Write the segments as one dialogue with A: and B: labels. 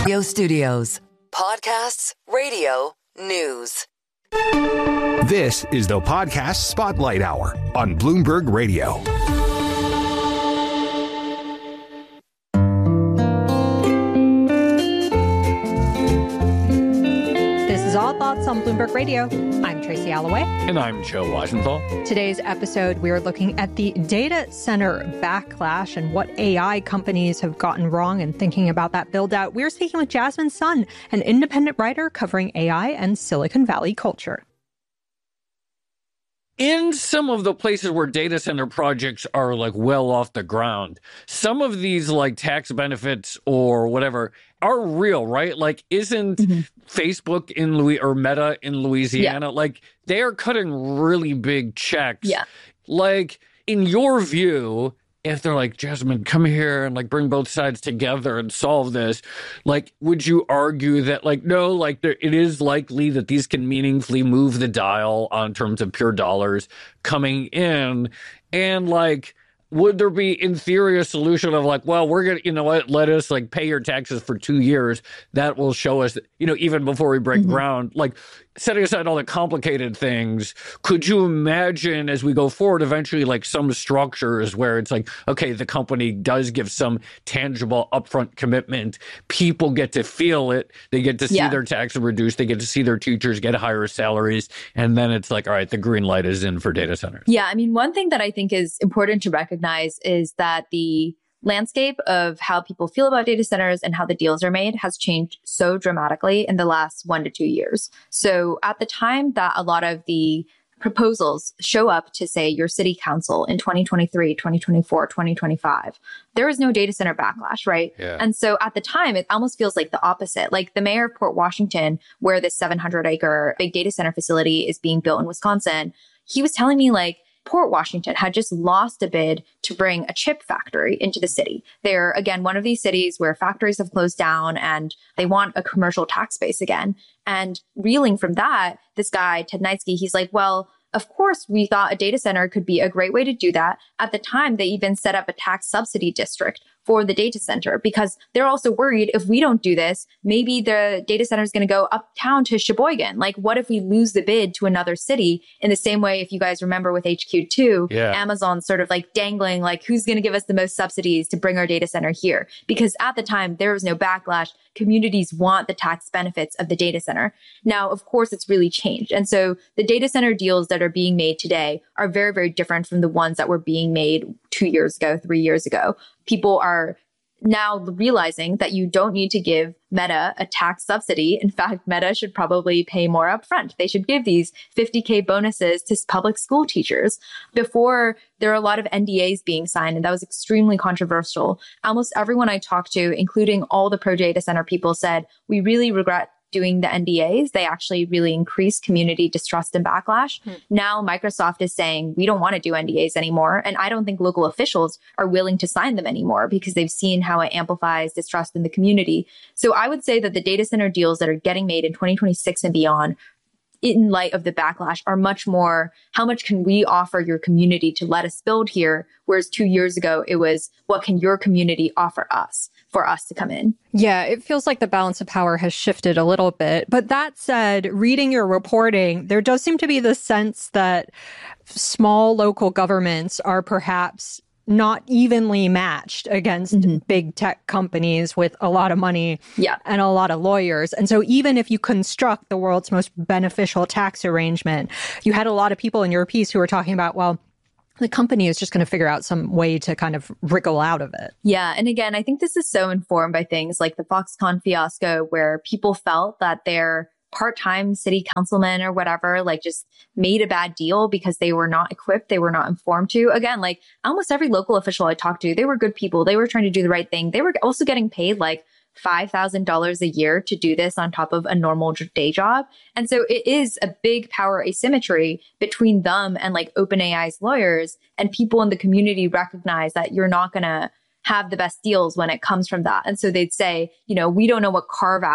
A: Studios. Podcasts, radio, news.
B: This is the Podcast Spotlight Hour on Bloomberg Radio.
C: This is All Thoughts on Bloomberg Radio. I'm Tracy Alloway.
D: And I'm Joe Weisenthal.
C: Today's episode, we're looking at the data center backlash and what AI companies have gotten wrong and thinking about that build out. We're speaking with Jasmine Sun, an independent writer covering AI and Silicon Valley culture.
D: In some of the places where data center projects are like well off the ground, some of these like tax benefits or whatever are real, right? Like, isn't Facebook in or Meta in Louisiana, like they are cutting really big checks.
E: Yeah.
D: Like, in your view, if they're like, Jasmine, come here and like bring both sides together and solve this, like, would you argue that like, no, like it is likely that these can meaningfully move the dial on terms of pure dollars coming in? And like, would there be, in theory, a solution of like, well, we're going to, you know what, let us like pay your taxes for 2 years. That will show us, you know, even before we break ground, like setting aside all the complicated things, could you imagine as we go forward, eventually like some structures where it's like, okay, the company does give some tangible upfront commitment. People get to feel it. They get to see their taxes reduced. They get to see their teachers get higher salaries. And then it's like, all right, the green light is in for data centers.
E: Yeah, I mean, one thing that I think is important to recognize is that the landscape of how people feel about data centers and how the deals are made has changed so dramatically in the last 1 to 2 years. So at the time that a lot of the proposals show up to say your city council in 2023, 2024, 2025, there is no data center backlash, right?
D: Yeah.
E: And so at the time, it almost feels like the opposite. Like the mayor of Port Washington, where this 700-acre big data center facility is being built in Wisconsin, he was telling me like, Port Washington had just lost a bid to bring a chip factory into the city. They're, again, one of these cities where factories have closed down and they want a commercial tax base again. And reeling from that, this guy, Ted Neitzke, he's like, well, of course, we thought a data center could be a great way to do that. At the time, they even set up a tax subsidy district for the data center because they're also worried if we don't do this, maybe the data center is going to go uptown to Sheboygan. Like, what if we lose the bid to another city? In the same way, if you guys remember with HQ2, Amazon sort of like dangling, like, who's going to give us the most subsidies to bring our data center here? Because at the time, there was no backlash. Communities want the tax benefits of the data center. Now, of course, it's really changed. And so the data center deals that are being made today are very, very different from the ones that were being made 2 years ago, 3 years ago. People are now realizing that you don't need to give Meta a tax subsidy. In fact, Meta should probably pay more upfront. They should give these $50K bonuses to public school teachers. Before, there are a lot of NDAs being signed, and that was extremely controversial. Almost everyone I talked to, including all the pro-data center people, said, we really regret doing the NDAs. They actually really increase community distrust and backlash. Now Microsoft is saying, we don't want to do NDAs anymore. And I don't think local officials are willing to sign them anymore because they've seen how it amplifies distrust in the community. So I would say that the data center deals that are getting made in 2026 and beyond, in light of the backlash, are much more, how much can we offer your community to let us build here? Whereas 2 years ago, it was, what can your community offer us for us to come in?
C: Yeah, it feels like the balance of power has shifted a little bit. But that said, reading your reporting, there does seem to be the sense that small local governments are perhaps not evenly matched against big tech companies with a lot of money and a lot of lawyers. And so even if you construct the world's most beneficial tax arrangement, you had a lot of people in your piece who were talking about, well, the company is just going to figure out some way to kind of wriggle out of it.
E: Yeah. And again, I think this is so informed by things like the Foxconn fiasco, where people felt that their part-time city councilmen or whatever, like, just made a bad deal because they were not equipped, they were not informed to. Again, like, almost every local official I talked to, they were good people. They were trying to do the right thing. They were also getting paid like $5,000 a year to do this on top of a normal day job. And so it is a big power asymmetry between them and like OpenAI's lawyers, and people in the community recognize that you're not going to have the best deals when it comes from that. And so they'd say, you know, we don't know what carve outs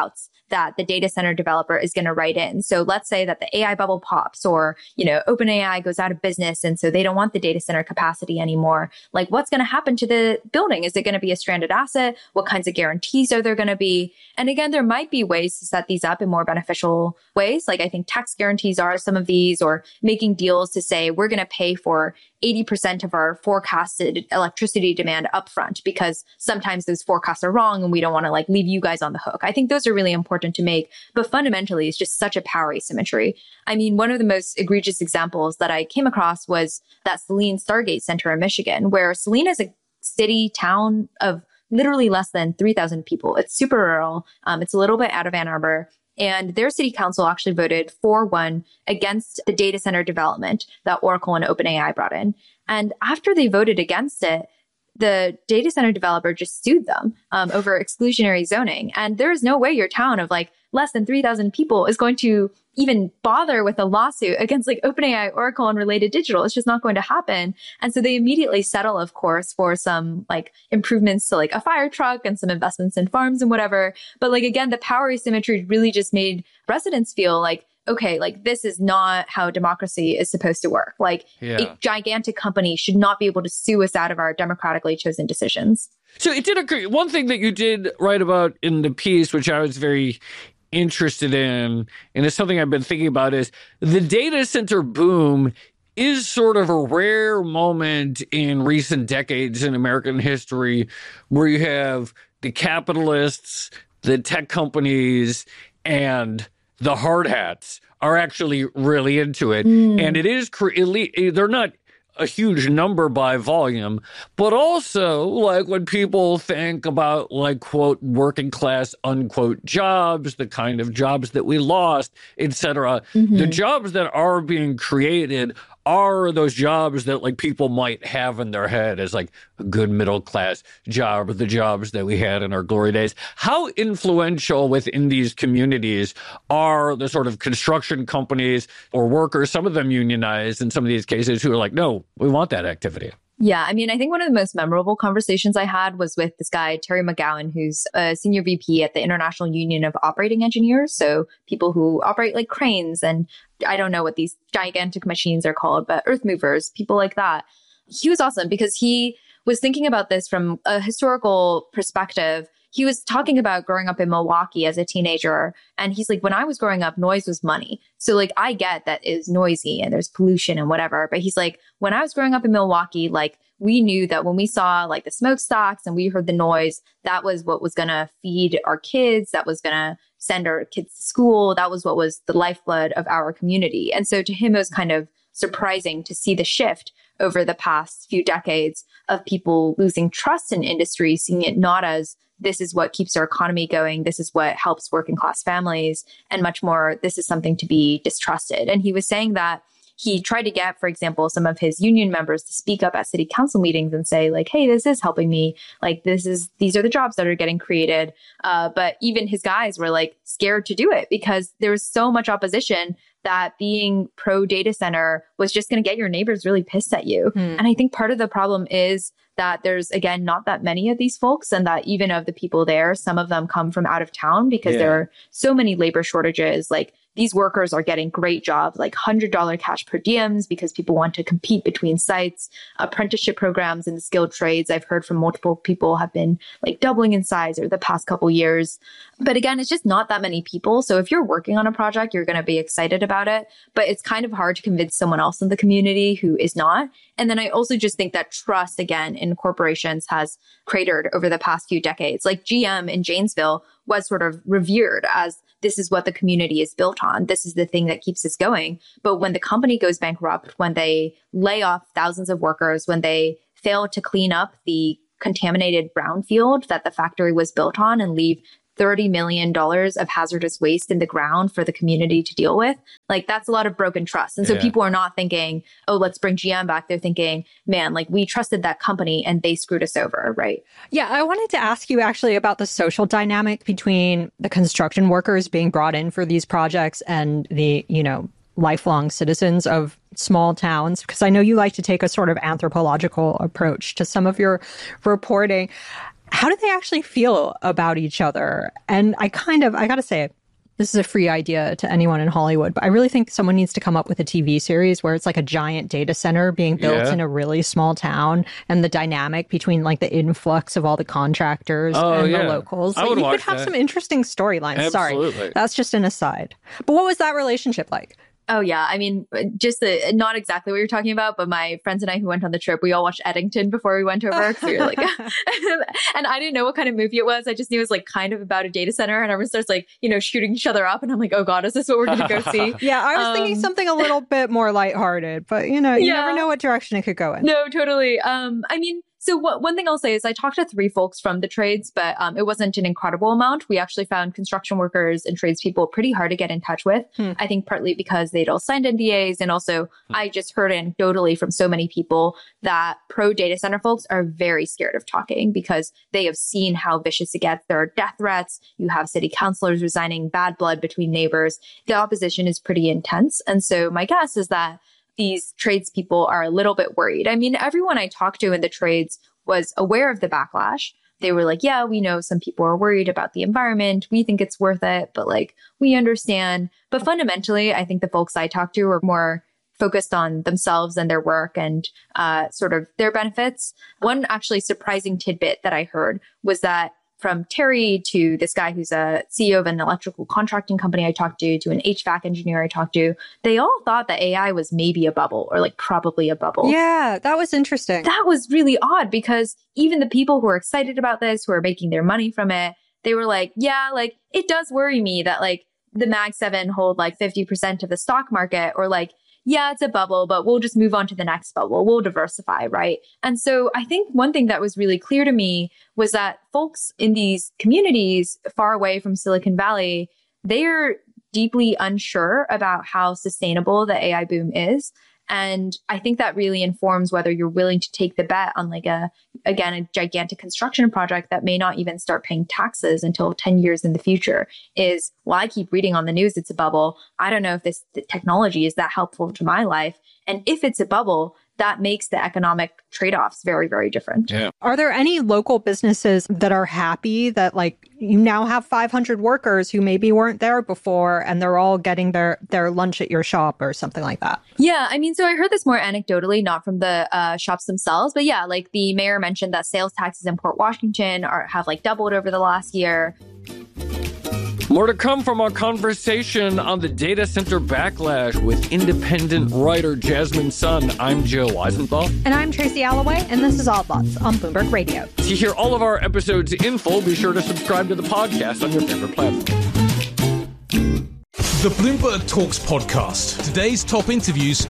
E: that the data center developer is going to write in. So let's say that the AI bubble pops, or, OpenAI goes out of business, and so they don't want the data center capacity anymore. Like, what's going to happen to the building? Is it going to be a stranded asset? What kinds of guarantees are there going to be? And again, there might be ways to set these up in more beneficial ways. Like, I think tax guarantees are some of these, or making deals to say we're going to pay for 80% of our forecasted electricity demand upfront, because sometimes those forecasts are wrong and we don't want to leave you guys on the hook. I think those are really important to make, but fundamentally it's just such a power asymmetry. I mean, one of the most egregious examples that I came across was that Saline Stargate Center in Michigan, where Saline is a city town of literally less than 3,000 people. It's super rural. It's a little bit out of Ann Arbor. And their city council actually voted 4-1 against the data center development that Oracle and OpenAI brought in. And after they voted against it, the data center developer just sued them over exclusionary zoning. And there is no way your town of less than 3,000 people is going to even bother with a lawsuit against OpenAI, Oracle, and Related Digital. It's just not going to happen. And so they immediately settle, of course, for some improvements to a fire truck and some investments in farms and whatever. But again, the power asymmetry really just made residents feel okay, this is not how democracy is supposed to work. A gigantic company should not be able to sue us out of our democratically chosen decisions.
D: So it did occur. One thing that you did write about in the piece, which I was very interested in, and it's something I've been thinking about, is the data center boom is sort of a rare moment in recent decades in American history where you have the capitalists, the tech companies, and the hard hats are actually really into it. And it is, they're not a huge number by volume, but also when people think about quote working class unquote jobs, the kind of jobs that we lost, etc. The jobs that are being created are those jobs that people might have in their head as a good middle class job, or the jobs that we had in our glory days. How influential within these communities are the sort of construction companies or workers, some of them unionized in some of these cases, who are no, we want that activity?
E: Yeah, I mean, I think one of the most memorable conversations I had was with this guy, Terry McGowan, who's a senior VP at the International Union of Operating Engineers. So people who operate cranes, and I don't know what these gigantic machines are called, but earth movers, people like that. He was awesome because he was thinking about this from a historical perspective. He was talking about growing up in Milwaukee as a teenager. And he's when I was growing up, noise was money. So I get that it's noisy and there's pollution and whatever. But he's when I was growing up in Milwaukee, we knew that when we saw the smokestacks and we heard the noise, that was what was going to feed our kids. That was going to send our kids to school. That was what was the lifeblood of our community. And so to him, it was kind of surprising to see the shift over the past few decades of people losing trust in industry, seeing it not as this is what keeps our economy going, this is what helps working class families, and much more, this is something to be distrusted. And he was saying that he tried to get, for example, some of his union members to speak up at city council meetings and say hey, this is helping me. These are the jobs that are getting created. But even his guys were scared to do it because there was so much opposition that being pro data center was just going to get your neighbors really pissed at you. And I think part of the problem is that there's, again, not that many of these folks, and that even of the people there, some of them come from out of town because there are so many labor shortages. These workers are getting great jobs, $100 cash per diems, because people want to compete between sites. Apprenticeship programs in the skilled trades, I've heard from multiple people, have been doubling in size over the past couple years. But again, it's just not that many people. So if you're working on a project, you're going to be excited about it. But it's kind of hard to convince someone else in the community who is not. And then I also just think that trust, again, in corporations has cratered over the past few decades. GM in Janesville was sort of revered as this is what the community is built on. This is the thing that keeps us going. But when the company goes bankrupt, when they lay off thousands of workers, when they fail to clean up the contaminated brownfield that the factory was built on and leave $30 million of hazardous waste in the ground for the community to deal with, that's a lot of broken trust. And so people are not thinking, oh, let's bring GM back. They're thinking, man, we trusted that company and they screwed us over, right?
C: Yeah, I wanted to ask you actually about the social dynamic between the construction workers being brought in for these projects and the, lifelong citizens of small towns, because I know you like to take a sort of anthropological approach to some of your reporting. how do they actually feel about each other? And I got to say, this is a free idea to anyone in Hollywood, but I really think someone needs to come up with a TV series where it's like a giant data center being built in a really small town, and the dynamic between like the influx of all the contractors and the locals.
D: I would
C: you
D: watch
C: could have
D: that.
C: some interesting storylines.
D: Absolutely.
C: Sorry, that's just an aside. But what was that relationship like?
E: Oh, yeah. I mean, just not exactly what you're talking about, but my friends and I who went on the trip, we all watched Eddington before we went over. Cause we were like, and I didn't know what kind of movie it was. I just knew it was like kind of about a data center, and everyone starts like, shooting each other up. And I'm like, oh God, is this what we're going to go see?
C: Yeah, I was thinking something a little bit more lighthearted, but you never know what direction it could go in.
E: No, totally. So one thing I'll say is I talked to 3 folks from the trades, but it wasn't an incredible amount. We actually found construction workers and tradespeople pretty hard to get in touch with. I think partly because they'd all signed NDAs. And also I just heard anecdotally from so many people that pro data center folks are very scared of talking because they have seen how vicious it gets. There are death threats. You have city councilors resigning, bad blood between neighbors. The opposition is pretty intense. And so my guess is that these tradespeople are a little bit worried. I mean, everyone I talked to in the trades was aware of the backlash. They were like, yeah, we know some people are worried about the environment. We think it's worth it, but like, we understand. But fundamentally, I think the folks I talked to were more focused on themselves and their work and sort of their benefits. One actually surprising tidbit that I heard was that from Terry to this guy who's a CEO of an electrical contracting company I talked to an HVAC engineer I talked to, they all thought that AI was maybe a bubble or like probably a bubble.
C: Yeah, that was interesting.
E: That was really odd because even the people who are excited about this, who are making their money from it, they were like, yeah, like it does worry me that like the Mag 7 hold like 50% of the stock market, or like, yeah, it's a bubble, but we'll just move on to the next bubble. We'll diversify, right? And so I think one thing that was really clear to me was that folks in these communities far away from Silicon Valley, they're deeply unsure about how sustainable the AI boom is. And I think that really informs whether you're willing to take the bet on like a gigantic construction project that may not even start paying taxes until 10 years in the future. Is, well, I keep reading on the news it's a bubble. I don't know if this technology is that helpful to my life. And if it's a bubble, that makes the economic trade-offs very, very different.
D: Yeah.
C: Are there any local businesses that are happy that like you now have 500 workers who maybe weren't there before and they're all getting their lunch at your shop or something like that?
E: Yeah, I mean, so I heard this more anecdotally, not from the shops themselves, but yeah, like the mayor mentioned that sales taxes in Port Washington have like doubled over the last year.
D: More to come from our conversation on the data center backlash with independent writer Jasmine Sun. I'm Joe Weisenthal.
C: And I'm Tracy Alloway, and this is Odd Lots on Bloomberg Radio.
D: To hear all of our episodes in full, be sure to subscribe to the podcast on your favorite platform.
F: The Bloomberg Talks podcast. Today's top interviews